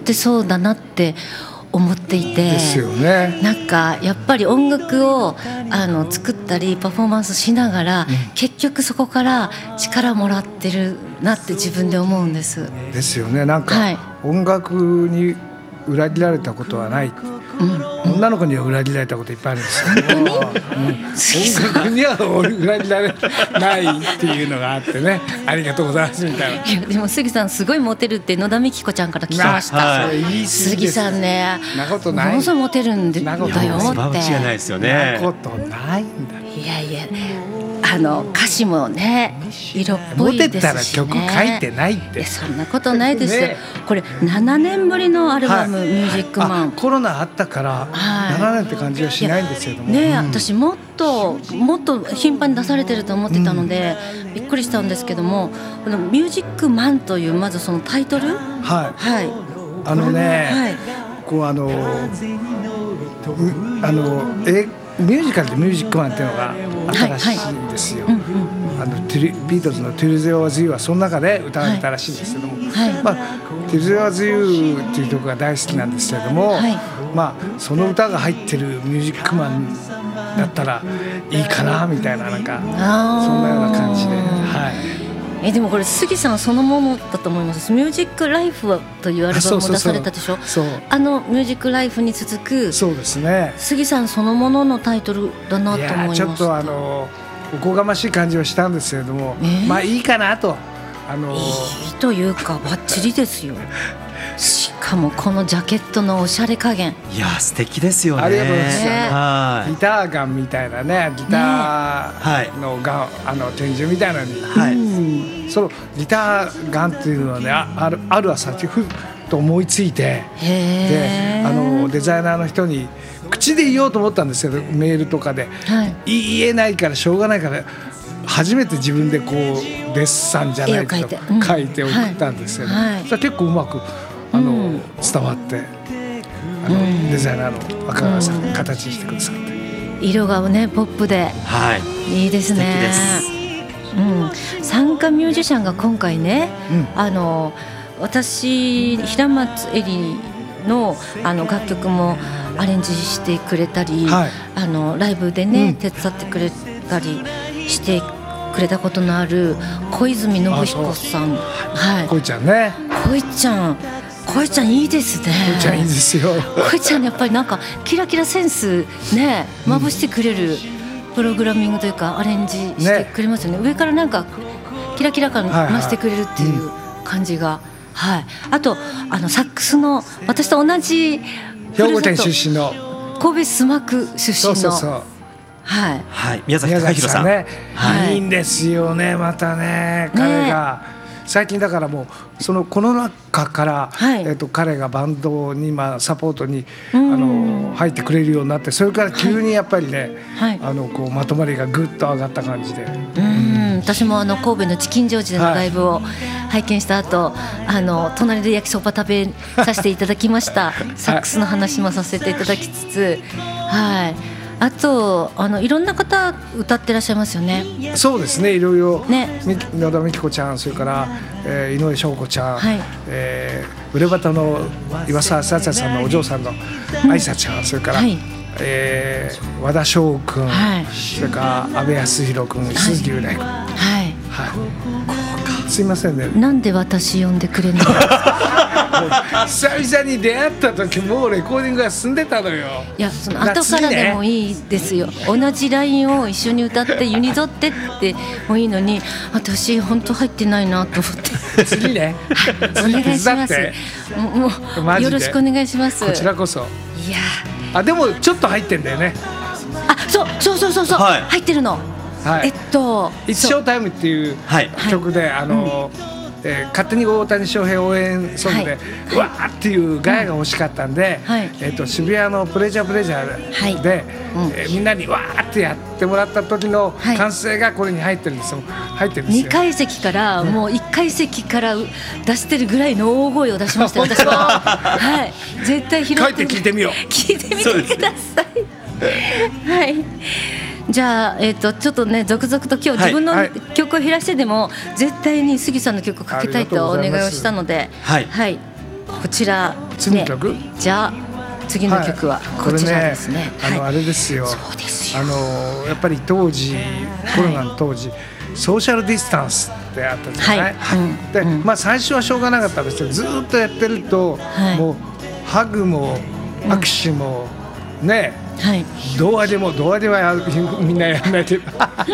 ってそうだなって思っていて、 ですよね。 なんかやっぱり音楽を作ったりパフォーマンスしながら、結局そこから力もらってるなって自分で思うんです。 ですよね。なんか、音楽に裏切られたことはない、女の子には裏切られたこといっぱいあるんですよ、音楽には裏切られないっていうのがあってね、ありがとうございますみたいな。 いやでも杉さんすごいモテるって野田美希子ちゃんから聞きました。杉さんね、 なことない、 ものすごいモテるんだよって。 間違いないですよね。 なことないんだ。 いやいや、歌詞もね色っぽいですしね。モテたら曲書いてないって。 そんなことないですよ、これ7年ぶりのアルバム、ミュージックマン。 コロナあったから7年って感じはしないんですけどもね、私もっと頻繁に出されてると思ってたので、びっくりしたんですけども、このミュージックマンというまずそのタイトル、 こうミュージカルでミュージックマンっていうのが新しいんですよ。ビートルズの Till There Was You はその中で歌われたらしいんですけども、Till There Was You っていう曲が大好きなんですけれども、その歌が入ってるミュージックマンだったらいいかなみたいな、なんかそんなような感じで、 でもこれ杉さんそのものだと思います。ミュージックライフというアルバムを出されたでしょ。ミュージックライフに続く、 そうですね、 杉さんそのもののタイトルだなと思いました。 ちょっとおこがましい感じはしたんですけれども、いいかなと。 いいというかバッチリですよ。しかもこのジャケットのおしゃれ加減、 いや素敵ですよね。 ありがとうございます。ギターガンみたいなね、ギターのガン、拳銃みたいなのに、そのギターガンっていうのはね、ある朝ふっと思いついて、でデザイナーの人に口で言おうと思ったんですけど、メールとかで、言えないからしょうがないから初めて自分でこうデッサンじゃないけど書いて送ったんですけど、それ結構うまく伝わって、デザイナーの赤川さんが形にしてくださって、 色がねポップで、いいですね。参加ミュージシャンが今回ね、私平松絵里の楽曲もアレンジしてくれたり、ライブでね、手伝ってくれたりしてくれたことのある小泉信彦さん、 恋ちゃんね、 恋ちゃんいいですね。 恋ちゃんいいですよ。 恋ちゃんやっぱりなんかキラキラセンスね、まぶしてくれるプログラミングというかアレンジしてくれますよね。上からなんかキラキラ感増してくれるっていう感じが、あとサックスの私と同じ兵庫県出身の神戸須磨区出身の宮崎貴弘さんね、いいんですよね。またね、彼が最近だからもうこの中から、彼がバンドにサポートに入ってくれるようになって、それから急にやっぱりね、こうまとまりがぐっと上がった感じで、 私も神戸のチキンジョージでのライブを拝見した後、隣で焼きそば食べさせていただきましたサックスの話もさせていただきつつ、あといろんな方歌ってらっしゃいますよね。 そうですね、いろいろ、野田美希子ちゃん、それから、井上翔子ちゃん、ウレバタの岩沢幸也さんのお嬢さんの愛沙ちゃん、それから、和田翔君、それから阿部康弘君、鈴木雄大君、すいませんね、 なんで私呼んでくれない久々に出会った時もうレコーディングが進んでたのよ。 いや、その後からでもいいですよ。同じラインを一緒に歌ってユニゾってってもいいのに、私本当入ってないなと思って次ね、 お願いします。もうよろしくお願いします。 こちらこそ。 いや、 でもちょっと入ってんだよね。 そう、入ってるの。 It's Showtime っていう曲で、勝手に大谷翔平応援ソングで、わーっていうガヤが欲しかったんで、渋谷のプレジャーで、みんなにわーってやってもらった時の歓声がこれに入ってるんですよ。 2階席からもう1階席から出してるぐらいの大声を出しました私は。絶対拾って帰って聞いてみよう。 聞いてみてください。じゃあ、ちょっとね、続々と今日自分の曲を減らしてでも、絶対に杉さんの曲をかけたいとお願いをしたので、 こちら、 次の曲、 じゃあ次の曲はこちらですね。 あれですよ。 そうですよ。 やっぱり当時、コロナの当時、ソーシャルディスタンスってあったじゃない。で、最初はしょうがなかったんですけど、ずっとやってると、もうハグも握手もね、童話ではみんなやらないで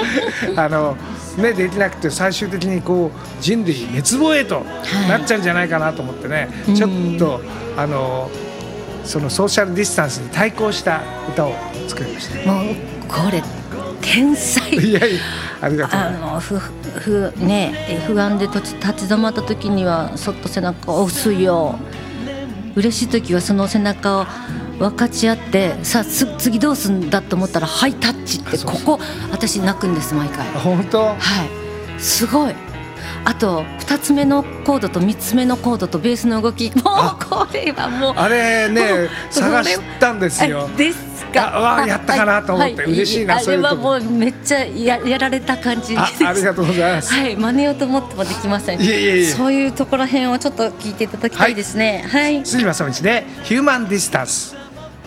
できなくて、最終的にこう人類滅亡へとなっちゃうんじゃないかなと思ってね、ちょっとそのソーシャルディスタンスに対抗した歌を作りました。 もうこれ天才。 いやありがとう。 不安で立ち止まった時にはそっと背中を押すよ。嬉しい時はその背中を分かち合って、さあ次どうすんだと思ったらハイタッチって、ここ私泣くんです毎回。 本当？ はい、すごい。あと2つ目のコードと3つ目のコードとベースの動き、もうこれはもうあれね探したんですよ。 ですか。 やったかなと思って嬉しいな。 あれはもうめっちゃやられた感じです。 ありがとうございます。 はい、真似ようと思ってもできません。そういうところへんをちょっと聞いていただきたいですね。はい。 辻正道でヒューマンディスタンス。